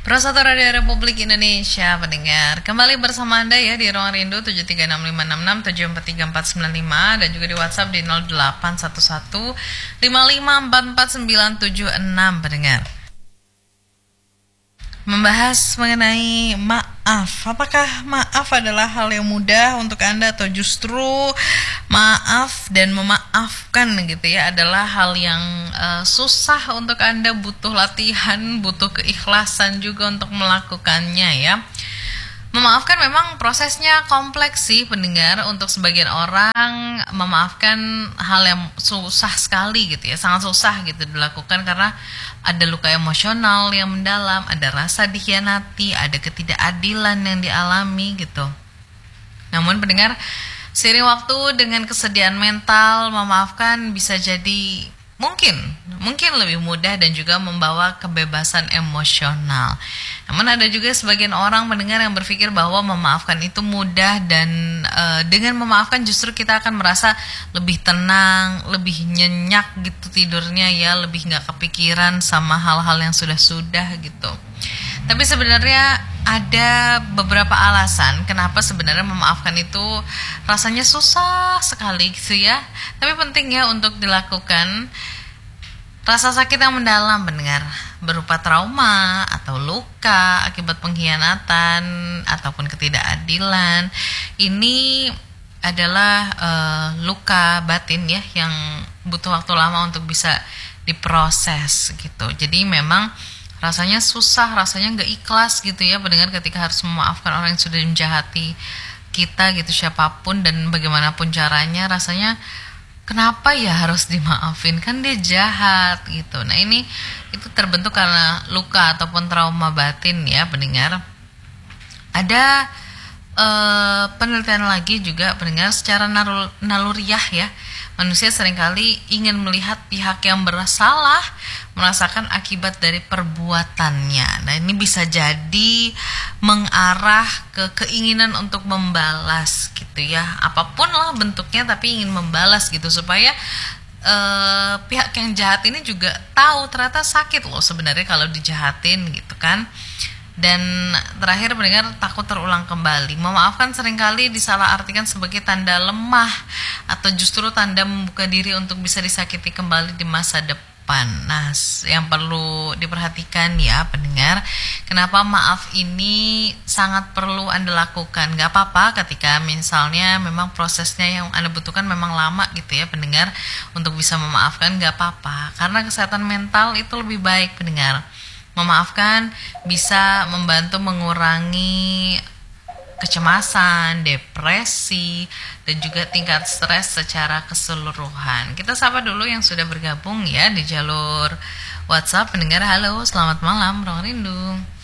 Prosatu Radio Republik Indonesia pendengar, kembali bersama Anda ya di Ruang Rindu 7365667434495 dan juga di WhatsApp di 081155449976 pendengar. Membahas mengenai maaf. Apakah maaf adalah hal yang mudah untuk Anda atau justru maaf dan memaafkan gitu ya adalah hal yang susah untuk Anda, butuh latihan, butuh keikhlasan juga untuk melakukannya ya. Memaafkan memang prosesnya kompleks sih pendengar. Untuk sebagian orang memaafkan hal yang susah sekali gitu ya, sangat susah gitu dilakukan karena ada luka emosional yang mendalam, ada rasa dikhianati, ada ketidakadilan yang dialami gitu. Namun pendengar, seiring waktu dengan kesediaan mental, memaafkan bisa jadi mungkin lebih mudah dan juga membawa kebebasan emosional. Namun ada juga sebagian orang mendengar yang berpikir bahwa memaafkan itu mudah dan dengan memaafkan justru kita akan merasa lebih tenang, lebih nyenyak gitu tidurnya ya, lebih nggak kepikiran sama hal-hal yang sudah-sudah gitu. Tapi sebenarnya ada beberapa alasan kenapa sebenarnya memaafkan itu rasanya susah sekali gitu ya. Tapi penting ya untuk dilakukan. Rasa sakit yang mendalam pendengar, berupa trauma atau luka akibat pengkhianatan ataupun ketidakadilan, ini adalah luka batin ya yang butuh waktu lama untuk bisa diproses gitu. Jadi memang rasanya susah, rasanya nggak ikhlas gitu ya pendengar ketika harus memaafkan orang yang sudah menjahati kita gitu, siapapun dan bagaimanapun caranya, rasanya kenapa ya harus dimaafin, kan dia jahat gitu. Nah ini itu terbentuk karena luka ataupun trauma batin ya pendengar. Ada penelitian lagi juga pendengar, secara naluriah ya, manusia seringkali ingin melihat pihak yang bersalah merasakan akibat dari perbuatannya. Nah ini bisa jadi mengarah ke keinginan untuk membalas gitu ya, apapun lah bentuknya tapi ingin membalas gitu supaya pihak yang jahat ini juga tahu ternyata sakit loh sebenarnya kalau dijahatin gitu kan. Dan terakhir pendengar, takut terulang kembali. Memaafkan seringkali disalahartikan sebagai tanda lemah atau justru tanda membuka diri untuk bisa disakiti kembali di masa depan. Nah, yang perlu diperhatikan ya pendengar, kenapa maaf ini sangat perlu Anda lakukan. Gak apa-apa ketika misalnya memang prosesnya yang Anda butuhkan memang lama gitu ya pendengar, untuk bisa memaafkan gak apa-apa. Karena kesehatan mental itu lebih baik pendengar. Memaafkan bisa membantu mengurangi kecemasan, depresi, dan juga tingkat stres secara keseluruhan. Kita sapa dulu yang sudah bergabung ya di jalur WhatsApp pendengar. Halo, selamat malam Ruang Rindu.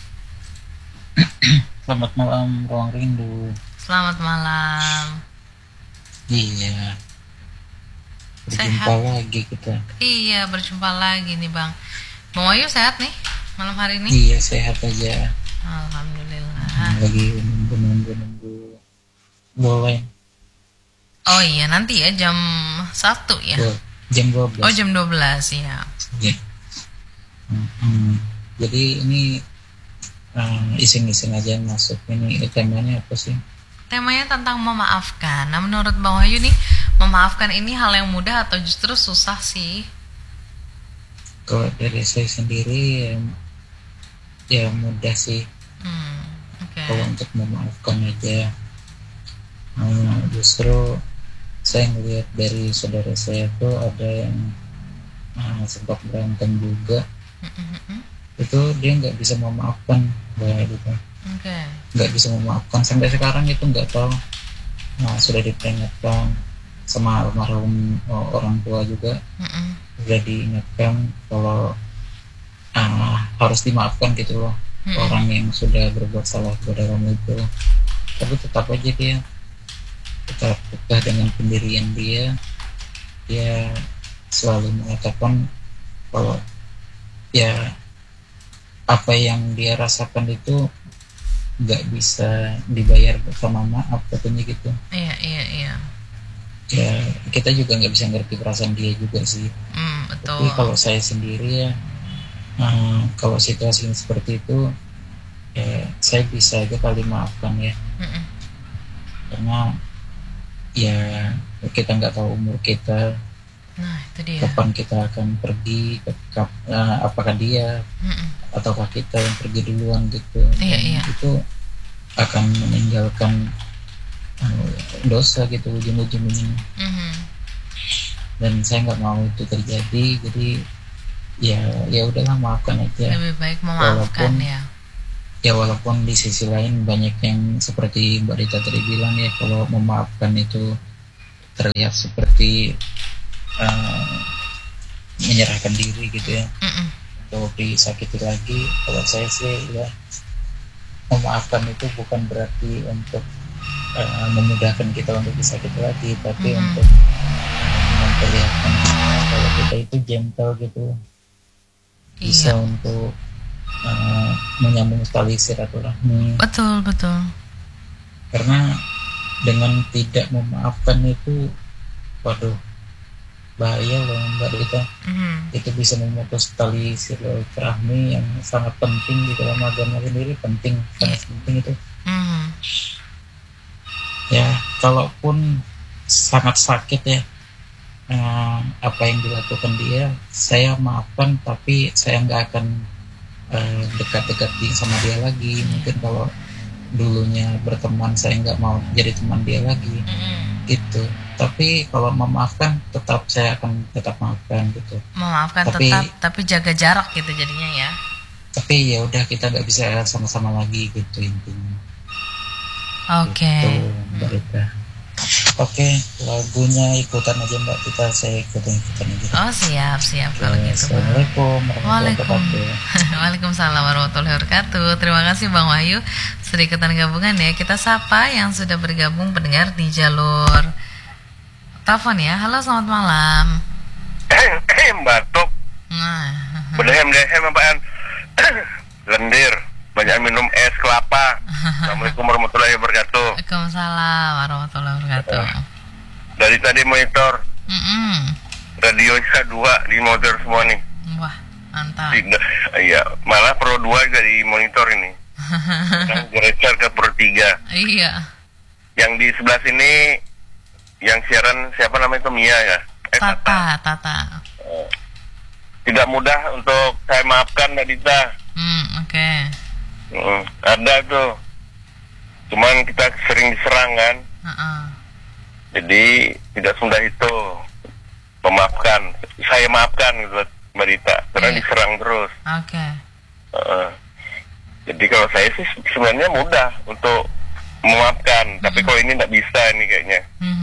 Selamat malam Ruang Rindu. Selamat malam. Iya. Berjumpa Sehat lagi kita. Iya, berjumpa lagi nih Bang. Bang Wahyu sehat nih malam hari ini? Iya, sehat aja. Alhamdulillah. Lagi nunggu boleh. Oh iya, nanti ya jam 1 ya? Jam 12. Oh jam 12 ya. Iya. Jadi ini iseng-iseng aja masuk. Ini temanya apa sih? Temanya tentang memaafkan. Nah menurut Bang Wahyu nih, memaafkan ini hal yang mudah atau justru susah sih? Kalau dari saya sendiri ya mudah sih. Okay. Kalau untuk memaafkan aja, justru saya ngelihat dari saudara saya tuh ada yang sempat berantem juga. Itu dia nggak bisa memaafkan gitu. Nggak bisa memaafkan sampai sekarang, itu nggak tahu. Sudah diperingatkan sama almarhum orang tua juga. Sudah diingatkan kalau harus dimaafkan gitu loh, orang yang sudah berbuat salah kepada kamu itu. Tapi tetap aja dia tetap kekeh dengan pendirian dia selalu mengatakan kalau ya apa yang dia rasakan itu nggak bisa dibayar sama maaf katanya gitu. Iya. Ya kita juga nggak bisa ngerti perasaan dia juga sih. Betul. Tapi kalau saya sendiri ya, kalau situasi seperti itu saya bisa aja kali maafkan ya, karena ya kita nggak tahu umur kita, Nah, itu dia. kapan kita akan pergi, apakah dia ataukah kita yang pergi duluan gitu. Iya. Itu akan meninggalkan dosa gitu ujung-ujungnya. Dan saya nggak mau itu terjadi, jadi ya udahlah, maafkan aja. Lebih baik memaafkan walaupun di sisi lain banyak yang seperti Mbak Rita tadi bilang ya, kalau memaafkan itu terlihat seperti menyerahkan diri gitu ya, atau disakiti lagi. Kalau saya sih ya, memaafkan itu bukan berarti untuk memudahkan kita untuk disakiti lagi, tapi untuk memperlihatkan kalau kita itu gentle gitu, bisa untuk menyambung tali silaturahmi. Betul. Karena dengan tidak memaafkan itu, waduh, bahaya loh Mbak Rita. Itu bisa memutus tali silaturahmi yang sangat penting di dalam agama sendiri, penting, sangat penting itu. Ya, kalaupun sangat sakit ya apa yang dilakukan dia, saya maafkan, tapi saya nggak akan dekat-dekat sama dia lagi. Mungkin kalau dulunya berteman, saya nggak mau jadi teman dia lagi gitu. Tapi kalau memaafkan, tetap saya akan tetap maafkan gitu. Memaafkan tapi jaga jarak gitu jadinya ya. Tapi ya udah, kita nggak bisa sama-sama lagi gitu intinya. Oke. Gitu, Mbak Rita. Oke, lagunya ikutan aja Mbak Rita, saya ikutan aja. Oh siap kalau gitu. Assalamualaikum warahmatullahi wabarakatuh. Waalaikumsalam warahmatullahi wabarakatuh. Terima kasih Bang Wahyu sudah ikutan gabungan ya. Kita sapa yang sudah bergabung pendengar di jalur telepon ya. Halo, selamat malam. Batuk. Berdehem apaan? Lendir. Banyak minum es kelapa. Assalamualaikum warahmatullahi wabarakatuh. Waalaikumsalam warahmatullahi wabarakatuh. Dari tadi monitor. Radio saya 2 di monitor semua nih. Wah, mantap. Iya, malah Pro 2 juga di monitor ini. Yang gerecer ke Pro 3. Iya. Yang di sebelah sini yang siaran siapa namanya itu, Mia ya? Tata. Tidak mudah untuk saya maafkan Mbak Dita. Oke. Ada tuh, cuman kita sering diserang kan, jadi tidak semudah itu memaafkan. Saya maafkan gitu Mbak Rita, karena diserang terus. Oke. Jadi kalau saya sih sebenarnya mudah untuk memaafkan, tapi kalau ini tidak bisa ini kayaknya.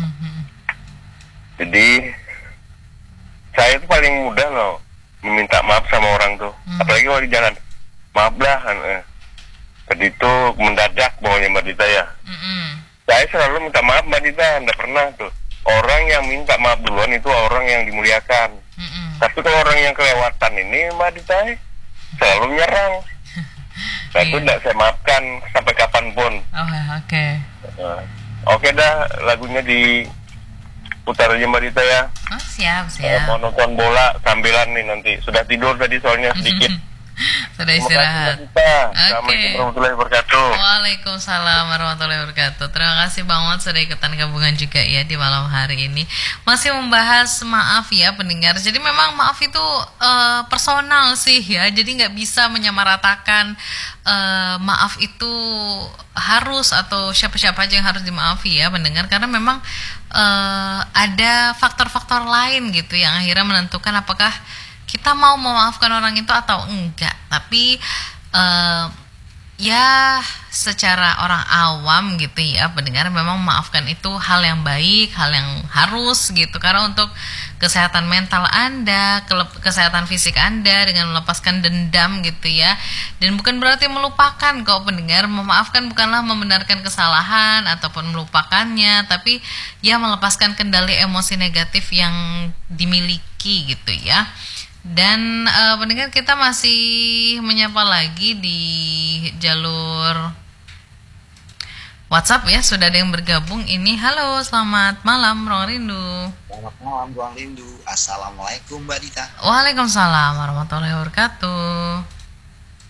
Jadi saya tuh paling mudah loh meminta maaf sama orang tuh, apalagi kalau di jalan. Maaflah kan. Tadi itu mendadak maunya Mbak Dita ya. Saya selalu minta maaf Mbak Dita, tidak pernah tuh. Orang yang minta maaf duluan itu orang yang dimuliakan. Tapi kalau orang yang kelewatan ini Mbak Dita selalu menyerang. Nah itu tidak saya maafkan sampai kapanpun. Oke. Oke dah, lagunya diputar aja Mbak Dita ya. Siap. Mau nonton bola sambilan nih nanti. Sudah tidur tadi soalnya sedikit. Sudah istirahat. Assalamualaikum warahmatullahi wabarakatuh. Waalaikumsalam warahmatullahi wabarakatuh. Terima kasih Bang Wan sudah ikutan gabungan juga ya di malam hari ini. Masih membahas maaf ya pendengar. Jadi memang maaf itu personal sih ya. Jadi nggak bisa menyamaratakan maaf itu harus atau siapa-siapa aja yang harus dimaafi ya pendengar. Karena memang ada faktor-faktor lain gitu yang akhirnya menentukan apakah kita mau memaafkan orang itu atau enggak. Tapi ya secara orang awam gitu ya pendengar, memang memaafkan itu hal yang baik, hal yang harus gitu. Karena untuk kesehatan mental Anda, kesehatan fisik Anda dengan melepaskan dendam gitu ya. Dan bukan berarti melupakan kok pendengar. Memaafkan bukanlah membenarkan kesalahan ataupun melupakannya, tapi ya melepaskan kendali emosi negatif yang dimiliki gitu ya. Dan pendengar, kita masih menyapa lagi di jalur WhatsApp ya. Sudah ada yang bergabung ini. Halo, selamat malam Ruang Rindu. Selamat malam Ruang Rindu. Assalamualaikum Mbak Dita. Waalaikumsalam warahmatullahi wabarakatuh. Apa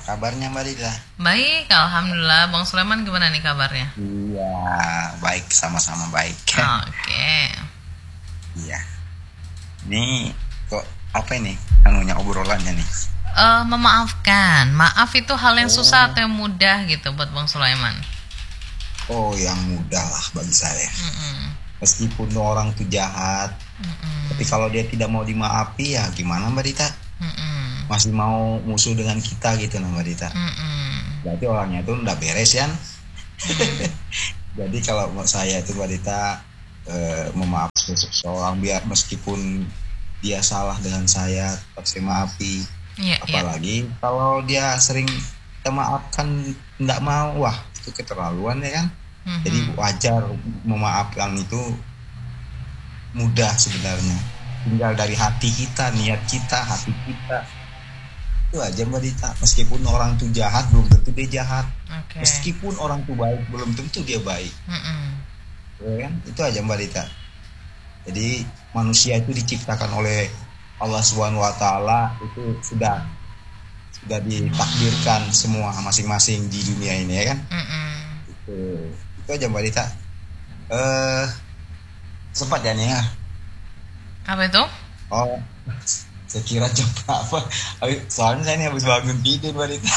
kabarnya Mbak Dita? Baik, alhamdulillah. Bang Sulaiman gimana nih kabarnya? Iya, baik, sama-sama baik. Oke. Iya. Ini kok apa ini? Anunya obrolannya nih. Memaafkan. Maaf itu hal yang susah atau yang mudah gitu buat Bang Sulaiman? Oh, yang mudah lah bagi saya. Meskipun orang itu jahat, tapi kalau dia tidak mau dimaafi ya gimana Mbak Dita? Masih mau musuh dengan kita gitu nah Mbak Dita. Berarti orangnya itu udah beres ya. Jadi kalau saya itu Mbak Dita memaafkan seseorang biar meskipun dia salah dengan saya tetap saya maafi. Apalagi kalau dia sering kita maafkan tidak mau, wah itu keterlaluan ya kan. Jadi wajar memaafkan itu mudah sebenarnya. Tinggal dari hati kita, niat kita, hati kita. Itu aja Mbak Dita. Meskipun orang itu jahat belum tentu dia jahat. Meskipun orang itu baik belum tentu dia baik. Ya kan? Itu aja Mbak Dita. Jadi manusia itu diciptakan oleh Allah SWT itu sudah ditakdirkan semua masing-masing di dunia ini ya kan. Itu aja Mbak Dita. Sempat ya nih ya. Apa itu? Oh, saya kira jam berapa? Soalnya saya ini habis bangun tidur Mbak Dita.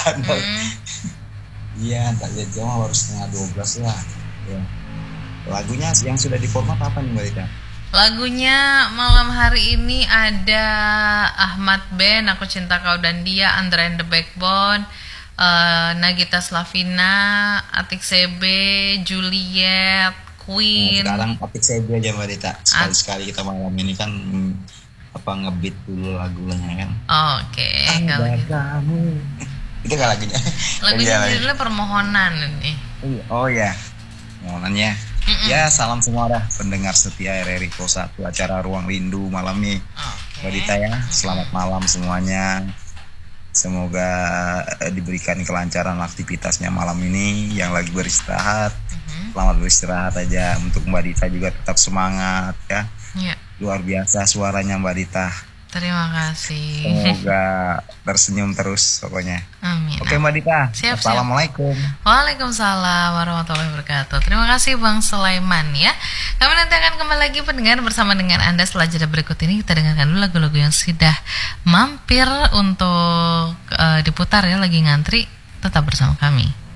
Iya, tak lihat jam baru 11:30 lah. Ya. Lagunya yang sudah diformat apa nih Mbak Dita? Lagunya malam hari ini ada Ahmad Ben, Aku Cinta Kau dan Dia, Andra and the Backbone, Nagita Slavina, Atik CB, Juliet, Queen. Sekarang Atik CB aja Mbak Dita. Sekali-sekali kita malam ini kan ngebeat dulu lagunya kan. Oke, kalau gitu. Itu kan lagunya. Lagunya judulnya Permohonan ini. Oh ya, permohonannya. Ya, salam semua dah pendengar setia RRI Pro 1 acara Ruang Rindu malam nih. Mbak Dita ya, selamat malam semuanya. Semoga diberikan kelancaran aktivitasnya malam ini. Yang lagi beristirahat, selamat beristirahat aja. Untuk Mbak Dita juga tetap semangat ya. Luar biasa suaranya Mbak Dita. Terima kasih. Semoga tersenyum terus pokoknya. Amin. Oke Mbak Dita. Siap. Assalamualaikum. Waalaikumsalam warahmatullahi wabarakatuh. Terima kasih Bang Sulaiman ya. Kami nanti akan kembali lagi pendengar bersama dengan Anda setelah jeda berikut ini. Kita dengarkan dulu lagu-lagu yang sudah mampir untuk diputar ya, lagi ngantri. Tetap bersama kami.